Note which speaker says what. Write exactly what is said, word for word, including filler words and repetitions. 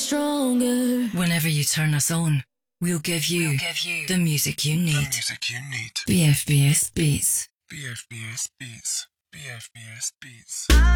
Speaker 1: stronger.
Speaker 2: Whenever you turn us on, we'll give you,
Speaker 3: We'll give you
Speaker 2: the music you need.
Speaker 3: the music you need.
Speaker 2: B F B S Beats.
Speaker 3: B F B S Beats. B F B S Beats.